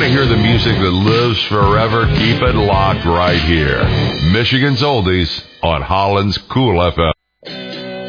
to hear the music that lives forever? Keep it locked right here. Michigan's Oldies on Holland's Cool FM.